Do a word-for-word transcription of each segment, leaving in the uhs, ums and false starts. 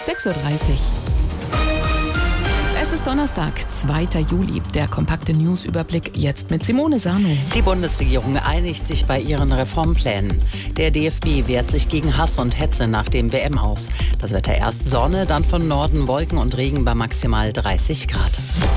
sechs Uhr dreißig. Es ist Donnerstag, zweiter Juli. Der kompakte Newsüberblick jetzt mit Simone Sano. Die Bundesregierung einigt sich bei ihren Reformplänen. Der D F B wehrt sich gegen Hass und Hetze nach dem W M aus. Das Wetter erst Sonne, dann von Norden Wolken und Regen bei maximal dreißig Grad.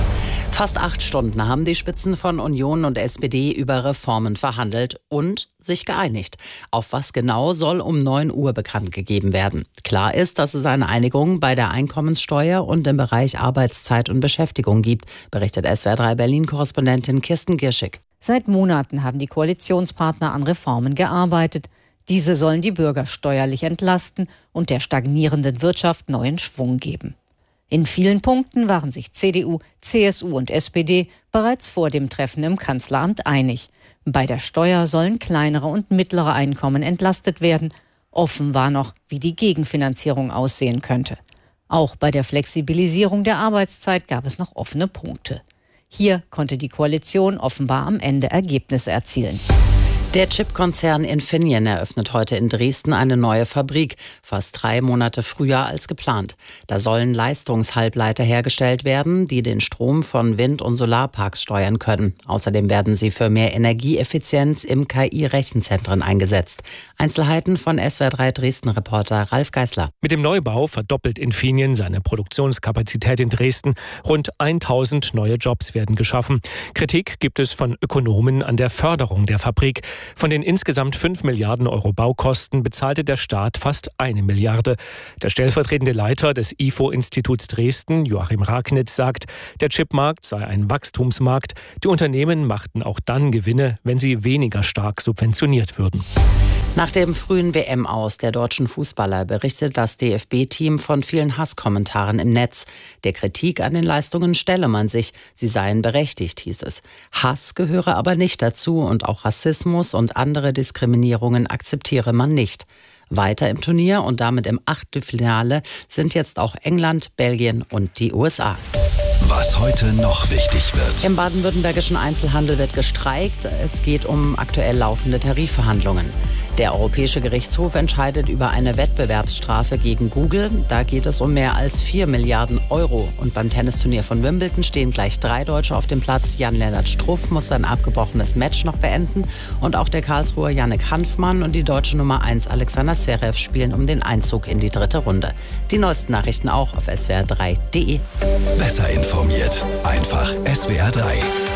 Fast acht Stunden haben die Spitzen von Union und S P D über Reformen verhandelt und sich geeinigt. Auf was genau soll um neun Uhr bekannt gegeben werden. Klar ist, dass es eine Einigung bei der Einkommenssteuer und im Bereich Arbeitszeit und Beschäftigung gibt, berichtet S W R drei Berlin-Korrespondentin Kirsten Gierschig. Seit Monaten haben die Koalitionspartner an Reformen gearbeitet. Diese sollen die Bürger steuerlich entlasten und der stagnierenden Wirtschaft neuen Schwung geben. In vielen Punkten waren sich C D U, C S U und S P D bereits vor dem Treffen im Kanzleramt einig. Bei der Steuer sollen kleinere und mittlere Einkommen entlastet werden. Offen war noch, wie die Gegenfinanzierung aussehen könnte. Auch bei der Flexibilisierung der Arbeitszeit gab es noch offene Punkte. Hier konnte die Koalition offenbar am Ende Ergebnisse erzielen. Der Chipkonzern Infineon eröffnet heute in Dresden eine neue Fabrik, fast drei Monate früher als geplant. Da sollen Leistungshalbleiter hergestellt werden, die den Strom von Wind- und Solarparks steuern können. Außerdem werden sie für mehr Energieeffizienz im K I-Rechenzentren eingesetzt. Einzelheiten von S W R drei Dresden-Reporter Ralf Geißler. Mit dem Neubau verdoppelt Infineon seine Produktionskapazität in Dresden. Rund tausend neue Jobs werden geschaffen. Kritik gibt es von Ökonomen an der Förderung der Fabrik. Von den insgesamt fünf Milliarden Euro Baukosten bezahlte der Staat fast eine Milliarde. Der stellvertretende Leiter des I F O-Instituts Dresden, Joachim Ragnitz, sagt, der Chipmarkt sei ein Wachstumsmarkt. Die Unternehmen machten auch dann Gewinne, wenn sie weniger stark subventioniert würden. Nach dem frühen W M-Aus der deutschen Fußballer berichtet das D F B-Team von vielen Hasskommentaren im Netz. Der Kritik an den Leistungen stelle man sich, sie seien berechtigt, hieß es. Hass gehöre aber nicht dazu und auch Rassismus und andere Diskriminierungen akzeptiere man nicht. Weiter im Turnier und damit im Achtelfinale sind jetzt auch England, Belgien und die U S A. Was heute noch wichtig wird. Im baden-württembergischen Einzelhandel wird gestreikt. Es geht um aktuell laufende Tarifverhandlungen. Der Europäische Gerichtshof entscheidet über eine Wettbewerbsstrafe gegen Google. Da geht es um mehr als vier Milliarden Euro. Und beim Tennisturnier von Wimbledon stehen gleich drei Deutsche auf dem Platz. Jan-Lennart Struff muss sein abgebrochenes Match noch beenden. Und auch der Karlsruher Yannick Hanfmann und die deutsche Nummer eins Alexander Zverev spielen um den Einzug in die dritte Runde. Die neuesten Nachrichten auch auf S W R drei Punkt de. Besser informiert. Einfach S W R drei.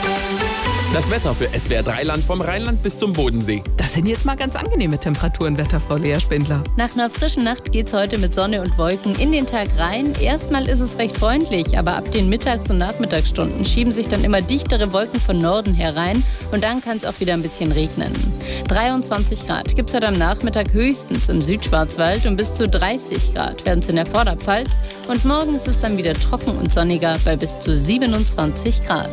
Das Wetter für S W R drei Land vom Rheinland bis zum Bodensee. Das sind jetzt mal ganz angenehme Temperaturen, Wetterfrau Lea Spindler. Nach einer frischen Nacht geht's heute mit Sonne und Wolken in den Tag rein. Erstmal ist es recht freundlich, aber ab den Mittags- und Nachmittagsstunden schieben sich dann immer dichtere Wolken von Norden herein und dann kann es auch wieder ein bisschen regnen. dreiundzwanzig Grad gibt's heute am Nachmittag höchstens im Südschwarzwald und bis zu dreißig Grad werden es in der Vorderpfalz. Und morgen ist es dann wieder trocken und sonniger bei bis zu siebenundzwanzig Grad.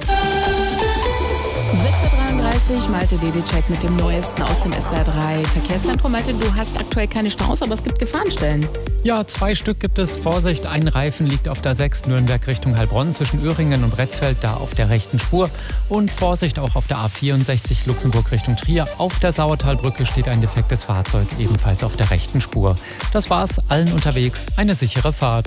sechs Uhr dreiunddreißig, Malte Dedicek mit dem Neuesten aus dem S W R drei Verkehrszentrum. Malte, du hast aktuell keine Staus, aber es gibt Gefahrenstellen. Ja, zwei Stück gibt es. Vorsicht, ein Reifen liegt auf der sechs Nürnberg Richtung Heilbronn zwischen Öhringen und Bretzfeld, da auf der rechten Spur. Und Vorsicht auch auf der A vierundsechzig Luxemburg Richtung Trier. Auf der Sauertalbrücke steht ein defektes Fahrzeug, ebenfalls auf der rechten Spur. Das war's, allen unterwegs eine sichere Fahrt.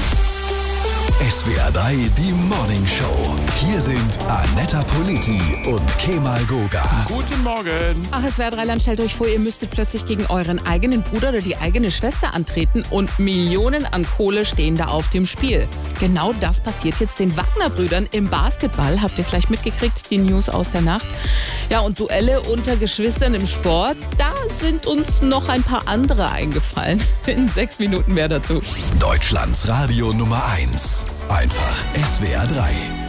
S W R drei, die Morning Show. Hier sind Annetta Politi und Kemal Goga. Guten Morgen. Ach, S W R drei Land, stellt euch vor, ihr müsstet plötzlich gegen euren eigenen Bruder oder die eigene Schwester antreten und Millionen an Kohle stehen da auf dem Spiel. Genau das passiert jetzt den Wagner-Brüdern im Basketball. Habt ihr vielleicht mitgekriegt, die News aus der Nacht? Ja, und Duelle unter Geschwistern im Sport, da sind uns noch ein paar andere eingefallen. In sechs Minuten mehr dazu. Deutschlands Radio Nummer eins. Einfach S W R drei.